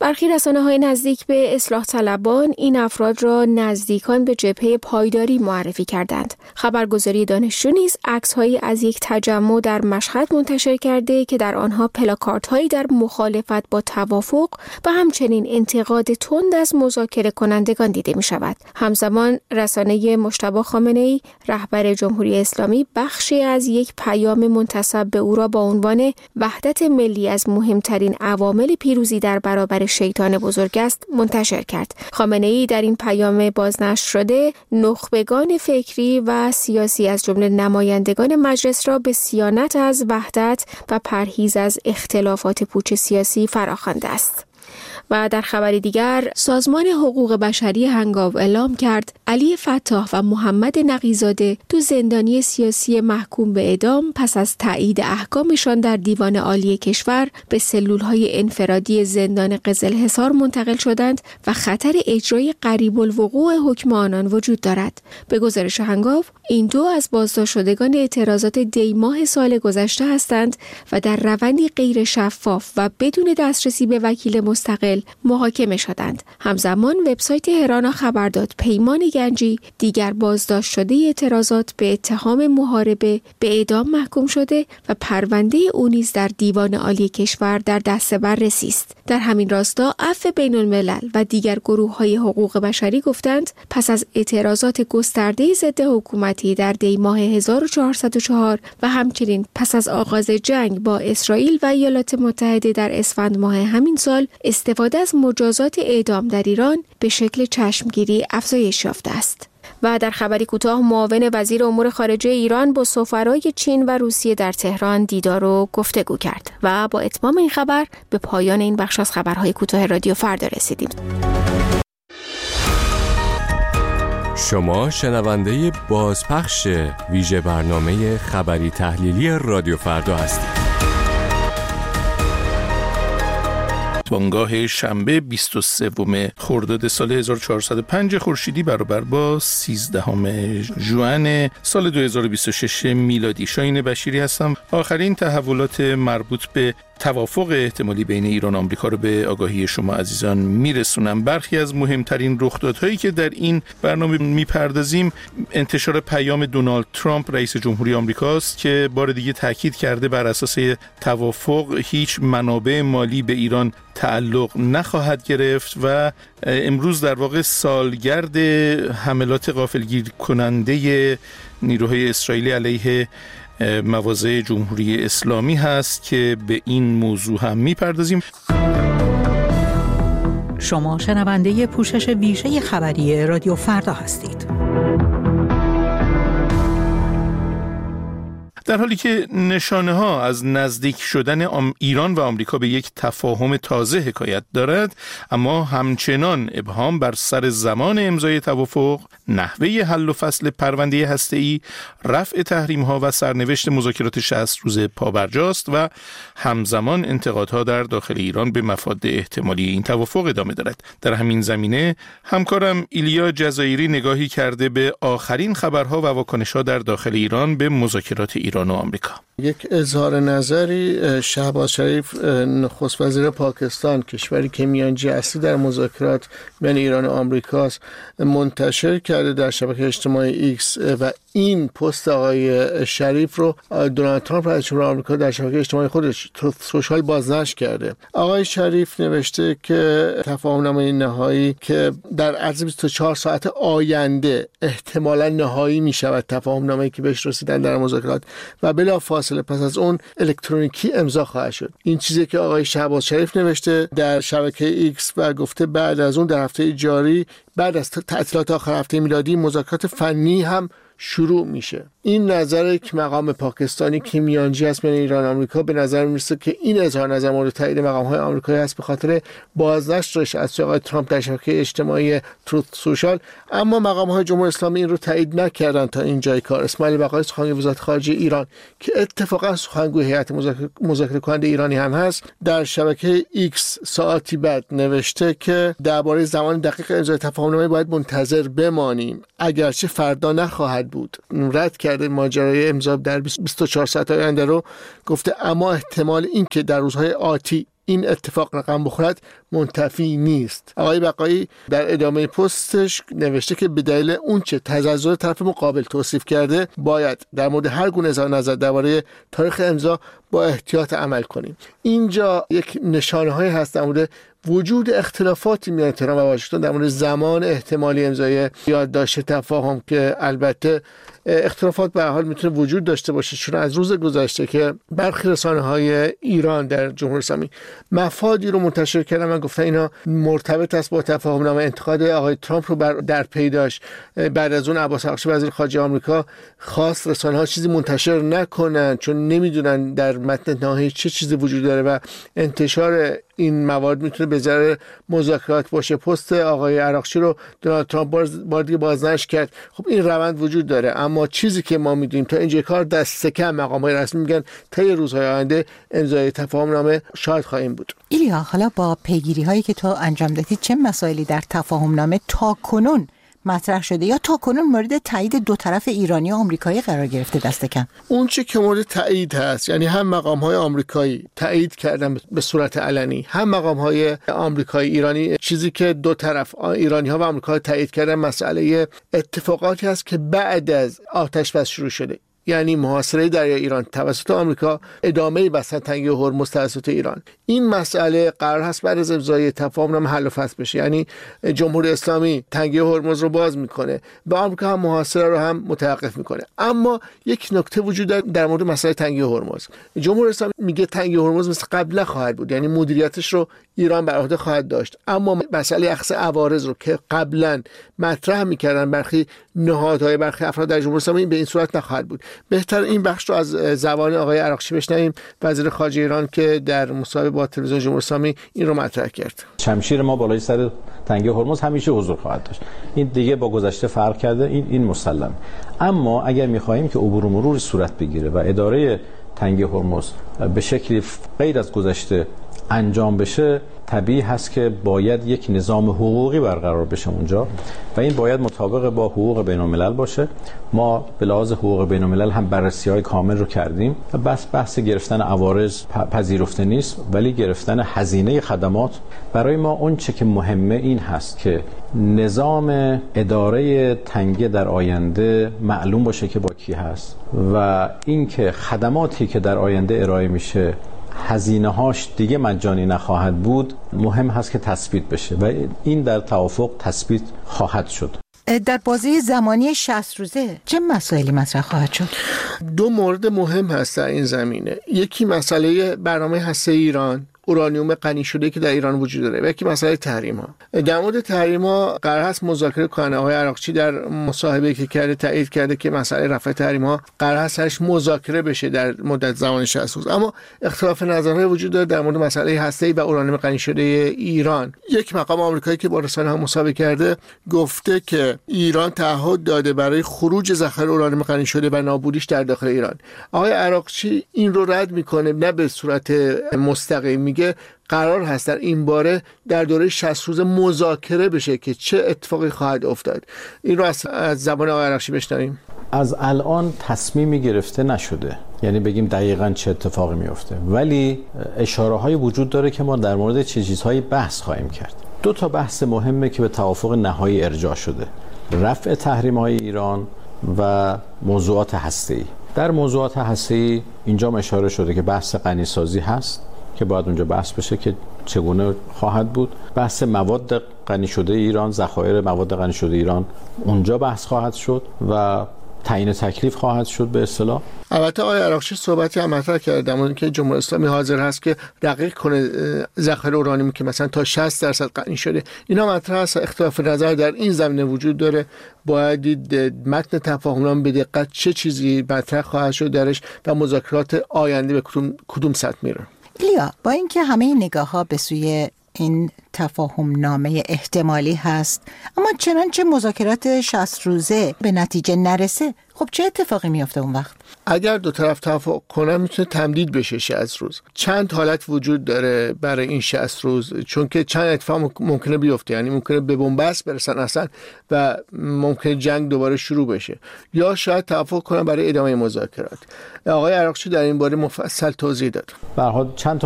برخی رسانه‌های نزدیک به اصلاح طلبان این افراد را نزدیکان به جبهه پایداری معرفی کردند. خبرگزاری دانشجو نیز عکس‌هایی از یک تجمع در مشهد منتشر کرده که در آنها پلاکاردهایی در مخالفت با توافق و همچنین انتقاد تند از مذاکره کنندگان دیده می‌شود. همزمان رسانه مجتبی خامنه‌ای رهبر جمهوری اسلامی بخشی از یک پیام منتسب به او را با عنوان وحدت ملی از مهمترین عوامل پیروزی در برابر شیطان بزرگ است منتشر کرد. خامنه‌ای در این پیام بازنشر شده نخبگان فکری و سیاسی از جمله نمایندگان مجلس را به صیانت از وحدت و پرهیز از اختلافات پوچ سیاسی فراخوانده است. و در خبری دیگر سازمان حقوق بشری هنگاو اعلام کرد علی فتاح و محمد نقی‌زاده دو زندانی سیاسی محکوم به اعدام پس از تایید احکامشان در دیوان عالی کشور به سلول‌های انفرادی زندان قزلحصار منتقل شدند و خطر اجرای قریب الوقوع حکم آنان وجود دارد. به گزارش هنگاو این دو از بازداشت شدگان اعتراضات دی ماه سال گذشته هستند و در روندی غیر شفاف و بدون دسترسی به وکیل مستقل محاکمه شدند. همزمان وبسایت هرانا خبر داد پیمان گنجی دیگر بازداشت شده اعتراضات به اتهام محاربه به اعدام محکوم شده و پرونده او نیز در دیوان عالی کشور در دست بررسی است. در همین راستا عفو بین الملل و دیگر گروه‌های حقوق بشری گفتند پس از اعتراضات گسترده ضد حکومتی در دی ماه 1404 و همچنین پس از آغاز جنگ با اسرائیل و ایالات متحده در اسفند ماه همین سال استفاده از مجازات اعدام در ایران به شکل چشمگیری افزایش یافته است. و در خبری کوتاه معاون وزیر امور خارجه ایران با سفرای چین و روسیه در تهران دیدار و گفتگو کرد. و با اتمام این خبر به پایان این بخش از خبرهای کوتاه رادیو فردا رسیدیم. شما شنونده بازپخش ویژه برنامه خبری تحلیلی رادیو فردا هستید. بانگاه شنبه 23 خرداد سال 1405 خورشیدی برابر با 13 ژوئن سال 2026 میلادی. شاهین بشیری هستم. آخرین تحولات مربوط به توافق احتمالی بین ایران و آمریکا رو به آگاهی شما عزیزان میرسونم. برخی از مهمترین رخدادهایی که در این برنامه میپردازیم انتشار پیام دونالد ترامپ رئیس جمهوری آمریکاست که بار دیگه تاکید کرده بر اساس توافق هیچ منابع مالی به ایران تعلق نخواهد گرفت و امروز در واقع سالگرد حملات غافلگیر کننده نیروهای اسرائیلی علیه مواضع جمهوری اسلامی هست که به این موضوع هم میپردازیم. شما شنونده پوشش ویژه خبری رادیو فردا هستید. در حالی که نشانه ها از نزدیک شدن ایران و آمریکا به یک تفاهم تازه حکایت دارد، اما همچنان ابهام بر سر زمان امضای توافق، نحوه حل و فصل پرونده هسته‌ای، رفع تحریم ها و سرنوشت مذاکرات 60 روزه پابرجاست و همزمان انتقادها در داخل ایران به مفاد احتمالی این توافق ادامه دارد. در همین زمینه همکارم ایلیا جزایری نگاهی کرده به آخرین خبرها و واکنش‌ها در داخل ایران به مذاکرات ایران و آمریکا. یک اظهار نظری شهباز شریف نخست وزیر پاکستان، کشوری که میانجی اصلی در مذاکرات بین ایران و آمریکاست، منتشر کرده در شبکه اجتماعی ایکس و این پست آقای شریف رو دونالد ترامپ رئیس جمهور آمریکا در شبکه اجتماعی خودش سوشال بازنشر کرده. آقای شریف نوشته که تفاهم‌نامه نهایی که در عرض 24 ساعت آینده احتمالاً نهایی می‌شود، تفاهم‌نامه‌ای که بهش رسیدن در مذاکرات و بلافاصله پس از اون الکترونیکی امضا خواهد شد. این چیزی که آقای شهباز شریف نوشته در شبکه ایکس و گفته بعد از اون در هفته جاری بعد از تعطیلات آخر هفته میلادی مذاکرات فنی هم شروع میشه. این نظر یک مقام پاکستانی که میانجی است بین ایران و آمریکا به نظر میرسه که این اظهار نظر مورد تایید مقام‌های آمریکایی است به خاطر بازنشرش از آقای ترامپ در شبکه اجتماعی تروت سوشال، اما مقام‌های جمهوری اسلامی این رو تایید نکردن تا اینجای کار. اسماعیل بقایی سخنگوی وزارت خارجه ایران که اتفاقا سخنگوی هیئت مذاکره کننده ایرانی هم هست، در شبکه ایکس ساعتی بعد نوشته که درباره زمان دقیق امضای تفاهم‌نامه باید منتظر بمانیم، اگرچه فردا نخواهد بود. رد کرده ماجرای امضا در 24 ساعت آینده رو، گفته اما احتمال این که در روزهای آتی این اتفاق رقم بخورد منتفی نیست. آقای بقایی در ادامه پستش نوشته که به دلیل اونچه تزلزل طرف مقابل توصیف کرده باید در مورد هر گونه اظهار نظر درباره تاریخ امضا با احتیاط عمل کنیم. اینجا یک نشانه‌هایی هست در مورد وجود اختلافاتی میان تهران و واشنگتن در مورد زمان احتمالی امضای یادداشت تفاهم که البته اختلافات به هر حال میتونه وجود داشته باشه، چون از روز گذشته که برخی رسانه‌های ایران در جمهوری اسلامی مفادی رو منتشر کردن و گفتن اینا مرتبط است با تفاهم نامه، انتقاد آقای ترامپ رو در پی داشت. بعد از اون عباس عراقچی وزیر خارجه آمریکا خواست رسانه‌ها چیزی منتشر نکنن چون نمیدونن در متن نهایی چه چیزی وجود داره و انتشار این موارد میتونه به ضرر مذاکرات باشه. پست آقای عراقچی رو دونالد ترامپ بار دیگه بازنشر کرد. خب این روند وجود داره، اما چیزی که ما میدونیم تا اینجا کار دست کم مقامات رسمی میگن طی روزهای آینده امضای تفاهم نامه شاهد خواهیم بود. ایلیا، حالا با پیگیری هایی که تو انجام دادی چه مسائلی در تفاهم نامه تاکنون مطرح شده یا تاکنون مورد تایید دو طرف ایرانی و آمریکایی قرار گرفته دست کم؟ اون چه که مورد تایید هست، یعنی هم مقام‌های آمریکایی تایید کردن به صورت علنی، هم مقام‌های آمریکایی ایرانی، چیزی که دو طرف ایرانی‌ها و آمریکا تایید کردن مسئله اتفاقاتی هست که بعد از آتش‌بس شروع شده، یعنی محاصره دریای ایران توسط آمریکا، ادامه بستن تنگه هرمز توسط ایران. این مسئله قرار هست بعد از امضای تفاهم نامه حل و فصل بشه، یعنی جمهوری اسلامی تنگه هرمز رو باز میکنه و آمریکا هم محاصره رو هم متوقف میکنه. اما یک نکته وجود داره در مورد مسئله تنگه هرمز. جمهوری اسلامی میگه تنگه هرمز مثل قبل خواهد بود، یعنی مدیریتش رو ایران بر عهده خواهد داشت، اما مسئله اخذ عوارض رو که قبلا مطرح میکردن برخی نهادهای برخی افراد در جمهوری اسلامی به این صورت نخواهد بود. بهتر این بخش رو از زبان آقای عراقچی بشنویم، وزیر خارجه ایران که در مصاحبه با تلویزیون جمهوری اسلامی این رو مطرح کرد. شمشیر ما بالای سر تنگه هرمز همیشه حضور خواهد داشت. این دیگه با گذشته فرق کرده، این مسلم. اما اگر می‌خواهیم که عبور و مرور صورت بگیره و اداره تنگه هرمز به شکلی غیر از گذشته انجام بشه، طبیعی هست که باید یک نظام حقوقی برقرار بشه اونجا و این باید مطابق با حقوق بین الملل باشه. ما به لحاظ حقوق بین الملل هم بررسی‌های کامل رو کردیم و بحث گرفتن عوارض پذیرفته نیست، ولی گرفتن هزینه خدمات برای ما اون چه که مهمه این هست که نظام اداره تنگه در آینده معلوم باشه که با کی هست و اینکه خدماتی که در آینده ارائه میشه هزینه هاش دیگه مجانی نخواهد بود، مهم هست که تثبیت بشه و این در توافق تثبیت خواهد شد. در بازه زمانی 60 روزه چه مسائلی مطرح خواهد شد؟ دو مورد مهم هست در این زمینه. یکی مسئله برنامه هسته ایران، اورانیوم غنی شده که در ایران وجود داره، و یکی مسئله تحریم‌ها. در مورد تحریم‌ها قرار است مذاکره کنه. آقای عراقچی در مصاحبه‌ای که کرده تایید کرده که مسئله رفع تحریم‌ها قرار است مذاکره بشه در مدت زمان 60 روز. اما اختلاف نظرهای وجود داره در مورد مسئله هسته‌ای و اورانیوم غنی شده ایران. یک مقام آمریکایی که با رسانه‌ها مصاحبه کرده گفته که ایران تعهد داده برای خروج ذخایر اورانیوم غنی شده و نابودیش در داخل ایران. آقای عراقچی این رو رد می‌کنه، نه به صورت مستقیم، که قرار هست در این باره در دوره 60 روز مذاکره بشه که چه اتفاقی خواهد افتاد. این رو از زبان آقای عراقچی بشنویم. از الان تصمیمی گرفته نشده، یعنی بگیم دقیقاً چه اتفاقی میفته، ولی اشاره‌های وجود داره که ما در مورد چه چیزهایی بحث خواهیم کرد. دو تا بحث مهمه که به توافق نهایی ارجاع شده: رفع تحریم‌های ایران و موضوعات هسته‌ای. در موضوعات هسته‌ای اینجا اشاره شده که بحث غنی‌سازی هست که باید اونجا بحث بشه که چگونه خواهد بود. بحث مواد غنی شده ایران، ذخایر مواد غنی شده ایران، اونجا بحث خواهد شد و تعیین تکلیف خواهد شد به اصطلاح. البته آقای عراقچی صحبتی هم مطرح کرد در مورد که جمهوری اسلامی حاضر هست که دقیق کنه ذخایر اورانیوم که مثلا تا 60% غنی شده. اینا مطرح است. اختلاف نظر در این زمینه وجود داره. باید دید متن تفاهم نامه به دقت چه چیزی مطرح خواهد شد درش و مذاکرات آینده به کدوم سطح میره. ایلیا، با اینکه همه نگاه‌ها به سوی این تفاهم نامه احتمالی هست، اما چنانچه مذاکرات 60 روزه به نتیجه نرسه، خب چه اتفاقی میفته اون وقت؟ اگر دو طرف توافق کنن میتونه تمدید بشه 60 روز. چند حالت وجود داره برای این 60 روز، چون که چند اتفاق ممکنه بیفته. یعنی ممکنه به بنبست برسن اصلا و ممکنه جنگ دوباره شروع بشه، یا شاید توافق کنن برای ادامه مذاکرات. آقای عراقچی در این باره مفصل توضیح داد. به هر حال چند تا